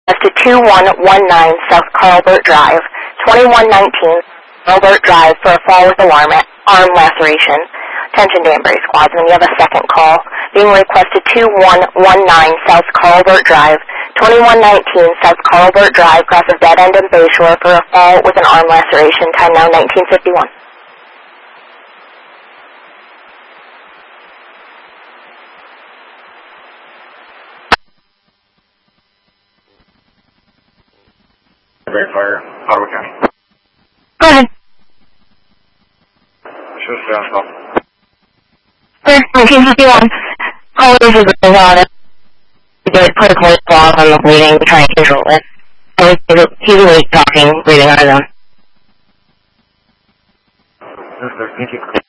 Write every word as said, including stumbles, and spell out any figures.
to two one one nine South Carlbert Drive, twenty-one nineteen Carlbert Drive for a fall with alarm, arm laceration. Attention Danbury squads, and you have a second call. Being requested two one one nine South Carlbert Drive, twenty-one nineteen South Carlbert Drive, cross of Dead End and Bayshore for a fall with an arm laceration. Time now nineteen fifty-one. Great Fire, Ottawa County. Go ahead. Should stay on top. nineteen fifty-one. All this is going on. We did put a close block on the bleeding to try and control it. He's really talking, breathing on his own. Yes, sir. Thank you.